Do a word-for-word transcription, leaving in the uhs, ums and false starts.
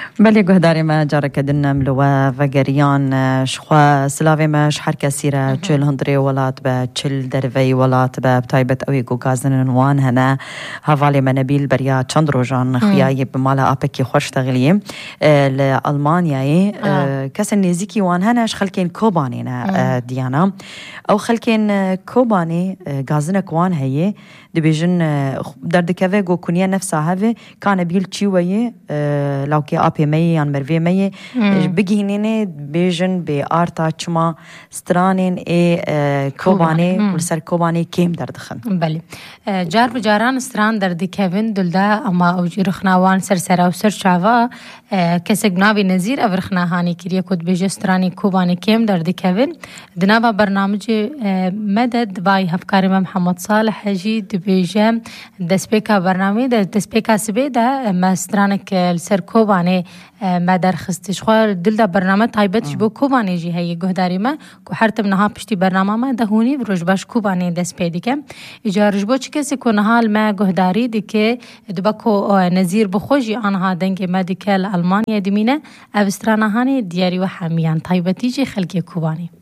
بله گهداری ما جارک دنم لوا و گریان شخوا سلاوی ما شهر کسیره چل هندری ولات به چل دروی ولات به بتایبت اوی گو گازن وان هنه حوالی من نبیل بریا چند روزان خیایی بمال آپکی خوش تغلیم لألمانیایی کس نزیکی وان هنش خلکین کوبانینا دیانا او خلکین کوبانی گازن کوان هیه دبیجن در دکوه گو کنیه نفسه هفه کان بیل چیویه لو که آپی می یا مروی می بگینینه بیجن به آرتا چما سترانین ای کوبانی ولسر کوبانی کیم در دخن. بله. جار بجاران ستران در دکوین دلدا اما اوجی رخناوان سر سر و سر شوا کسی گناوی نزیر او رخناهانی کریه کد بیج سترانی کوبانی کیم در دکوین دنابا برنامج مدد وای هفکاری محمد صالح جی دبیجم دسپیکا برنامه در دسپیکا سبی دا مسترانک سر کوبانی ما درخستش خواه دل دا برنامه تایبتش بو کوبانی جی هایی گهداری ما که هر تم نها پشتی برنامه ما دهونی و رجباش کوبانی دست پیدی که اجا رجبو چی کسی که نهال ما گهداری دی که دبکو نظیر بخوشی آنها دنگ مدیکل آلمانیا دمینه اوسترانه هانی دیاری و حمیان تایبتی جی خلکی کوبانی